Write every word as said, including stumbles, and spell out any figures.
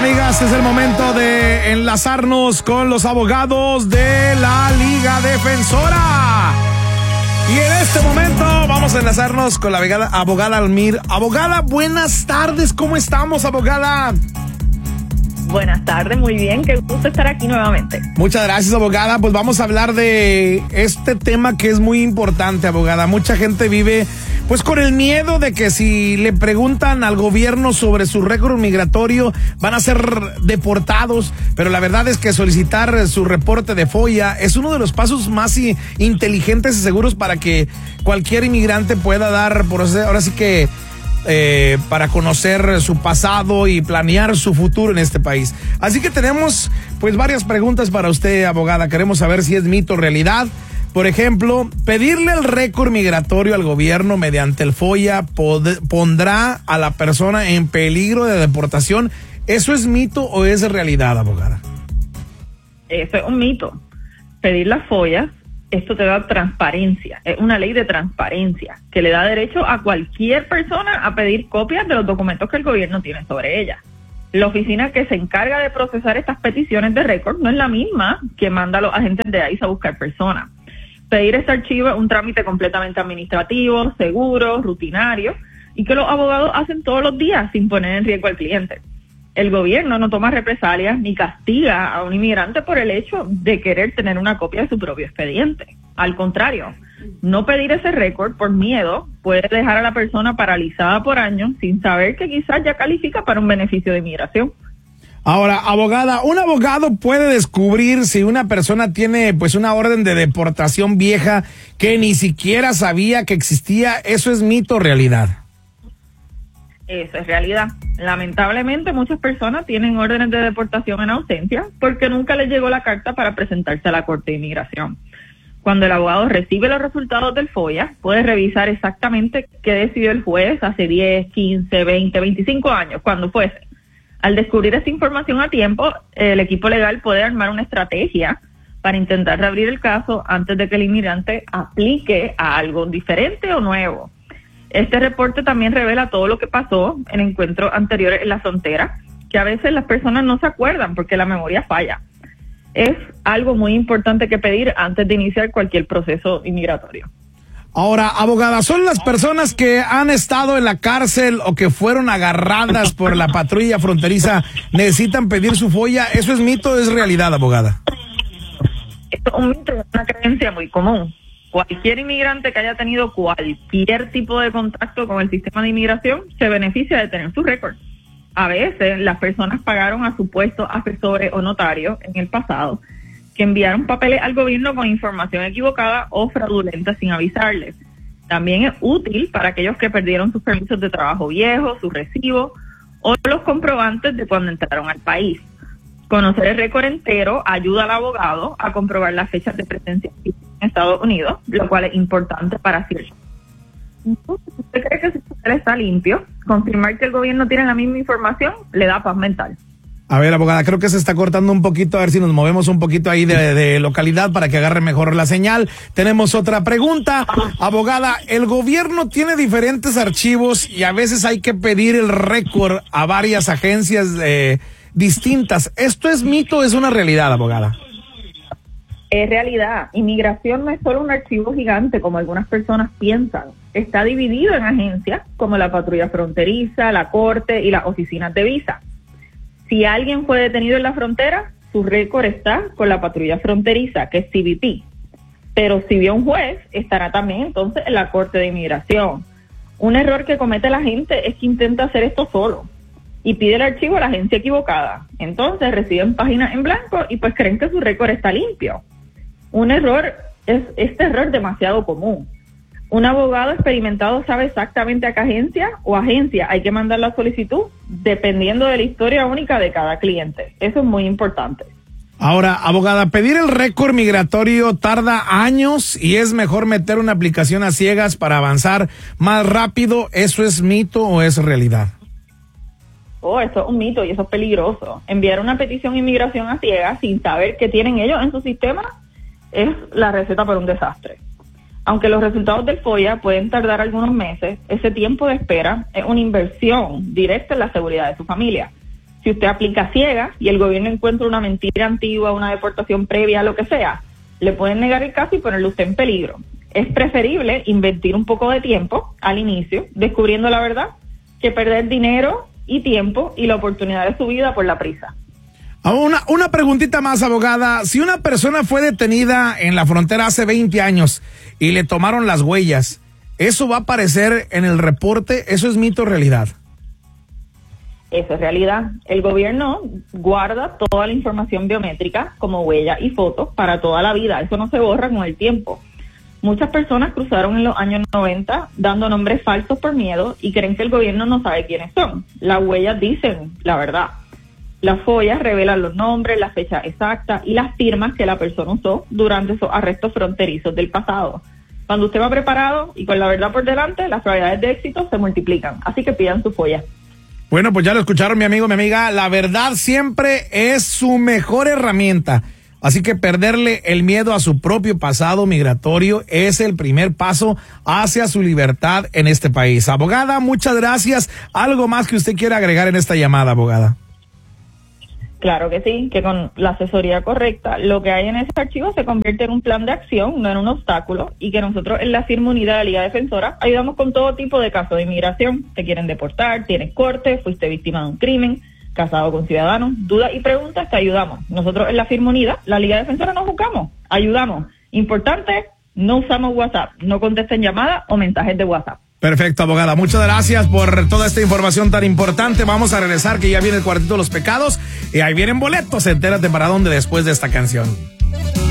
amigas, es el momento de enlazarnos con los abogados de la Liga Defensora. Y en este momento vamos a enlazarnos con la abogada, abogada Almir. Abogada, buenas tardes, ¿cómo estamos, abogada? Buenas tardes, muy bien, qué gusto estar aquí nuevamente. Muchas gracias, abogada. Pues vamos a hablar de este tema que es muy importante, abogada. Mucha gente vive pues con el miedo de que si le preguntan al gobierno sobre su récord migratorio van a ser deportados, pero la verdad es que solicitar su reporte de FOIA es uno de los pasos más inteligentes y seguros para que cualquier inmigrante pueda dar, por ahora sí que Eh, para conocer su pasado y planear su futuro en este país. Así que tenemos pues varias preguntas para usted, abogada. Queremos saber si es mito o realidad. Por ejemplo, pedirle el récord migratorio al gobierno mediante el FOIA pod- pondrá a la persona en peligro de deportación. ¿Eso es mito o es realidad, abogada? Eso es un mito. Pedir las FOIA, esto te da transparencia, es una ley de transparencia que le da derecho a cualquier persona a pedir copias de los documentos que el gobierno tiene sobre ella. La oficina que se encarga de procesar estas peticiones de récord no es la misma que manda a los agentes de I C E a buscar personas. Pedir este archivo es un trámite completamente administrativo, seguro, rutinario y que los abogados hacen todos los días sin poner en riesgo al cliente. El gobierno no toma represalias ni castiga a un inmigrante por el hecho de querer tener una copia de su propio expediente. Al contrario, no pedir ese récord por miedo puede dejar a la persona paralizada por años sin saber que quizás ya califica para un beneficio de inmigración. Ahora, abogada, un abogado puede descubrir si una persona tiene pues una orden de deportación vieja que ni siquiera sabía que existía. ¿Eso es mito o realidad? Eso es realidad. Lamentablemente muchas personas tienen órdenes de deportación en ausencia porque nunca les llegó la carta para presentarse a la Corte de Inmigración. Cuando el abogado recibe los resultados del FOIA, puede revisar exactamente qué decidió el juez hace diez, quince, veinte, veinticinco años, cuando fuese. Al descubrir esta información a tiempo, el equipo legal puede armar una estrategia para intentar reabrir el caso antes de que el inmigrante aplique a algo diferente o nuevo. Este reporte también revela todo lo que pasó en encuentros anteriores en la frontera, que a veces las personas no se acuerdan porque la memoria falla. Es algo muy importante que pedir antes de iniciar cualquier proceso inmigratorio. Ahora, abogada, ¿son las personas que han estado en la cárcel o que fueron agarradas por la patrulla fronteriza necesitan pedir su FOIA? ¿Eso es mito o es realidad, abogada? Esto es un mito, es una creencia muy común. Cualquier inmigrante que haya tenido cualquier tipo de contacto con el sistema de inmigración se beneficia de tener su récord. A veces las personas pagaron a supuestos asesores o notarios en el pasado que enviaron papeles al gobierno con información equivocada o fraudulenta sin avisarles. También es útil para aquellos que perdieron sus permisos de trabajo viejos, sus recibos o los comprobantes de cuando entraron al país. Conocer el récord entero ayuda al abogado a comprobar las fechas de presencia en Estados Unidos, lo cual es importante para cierto. ¿Usted cree que si usted está limpio, confirmar que el gobierno tiene la misma información le da paz mental? A ver, abogada, creo que se está cortando un poquito, a ver si nos movemos un poquito ahí de, de localidad para que agarre mejor la señal. Tenemos otra pregunta. Abogada, el gobierno tiene diferentes archivos y a veces hay que pedir el récord a varias agencias eh, distintas. ¿Esto es mito o es una realidad, abogada? Es realidad. Inmigración no es solo un archivo gigante como algunas personas piensan. Está dividido en agencias como la patrulla fronteriza, la corte y las oficinas de visa. Si alguien fue detenido en la frontera, su récord está con la patrulla fronteriza, que es C B P. Pero si vio un juez, estará también entonces en la corte de inmigración. Un error que comete la gente es que intenta hacer esto solo y pide el archivo a la agencia equivocada. Entonces reciben páginas en blanco y pues creen que su récord está limpio. Un error es este error demasiado común. Un abogado experimentado sabe exactamente a qué agencia o agencia hay que mandar la solicitud, dependiendo de la historia única de cada cliente. Eso es muy importante. Ahora, abogada, pedir el récord migratorio tarda años y es mejor meter una aplicación a ciegas para avanzar más rápido. ¿Eso es mito o es realidad? Oh, eso es un mito y eso es peligroso. Enviar una petición de inmigración a ciegas sin saber qué tienen ellos en su sistema es la receta para un desastre. Aunque los resultados del FOIA pueden tardar algunos meses, ese tiempo de espera es una inversión directa en la seguridad de su familia. Si usted aplica ciega y el gobierno encuentra una mentira antigua, una deportación previa, lo que sea, le pueden negar el caso y ponerle usted en peligro. Es preferible invertir un poco de tiempo al inicio, descubriendo la verdad, que perder dinero y tiempo y la oportunidad de su vida por la prisa. Una, una preguntita más, abogada. Si una persona fue detenida en la frontera hace veinte años y le tomaron las huellas, ¿eso va a aparecer en el reporte? ¿Eso es mito o realidad? Eso es realidad. El gobierno guarda toda la información biométrica como huella y fotos para toda la vida. Eso no se borra con el tiempo. Muchas personas cruzaron en los años noventa dando nombres falsos por miedo y creen que el gobierno no sabe quiénes son. Las huellas dicen la verdad. Las follas revelan los nombres, la fecha exacta y las firmas que la persona usó durante esos arrestos fronterizos del pasado. Cuando usted va preparado y con la verdad por delante, las probabilidades de éxito se multiplican. Así que pidan su folla. Bueno, pues ya lo escucharon, mi amigo, mi amiga. La verdad siempre es su mejor herramienta. Así que perderle el miedo a su propio pasado migratorio es el primer paso hacia su libertad en este país. Abogada, muchas gracias. ¿Algo más que usted quiera agregar en esta llamada, abogada? Claro que sí, que con la asesoría correcta, lo que hay en ese archivo se convierte en un plan de acción, no en un obstáculo, y que nosotros en la firma unida de la Liga Defensora ayudamos con todo tipo de casos de inmigración. Te quieren deportar, tienes corte, fuiste víctima de un crimen, casado con ciudadanos, dudas y preguntas, te ayudamos. Nosotros en la firma unida, la Liga Defensora, no juzgamos, ayudamos. Importante, no usamos WhatsApp, no contesten llamadas o mensajes de WhatsApp. Perfecto, abogada. Muchas gracias por toda esta información tan importante. Vamos a regresar, que ya viene el Cuartito de los Pecados y ahí vienen boletos. Entérate para dónde después de esta canción.